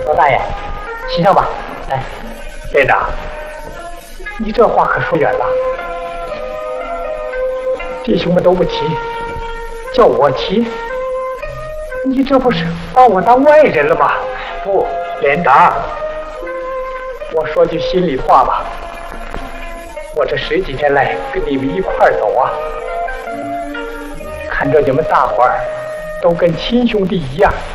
老大爷，骑上吧。来， 连长，你这话可说远了。弟兄们都不骑，叫我骑，你这不是把我当外人了吗？不，连长，我说句心里话吧，我这10几天来跟你们一块儿走啊，看着你们大伙儿都跟亲兄弟一样。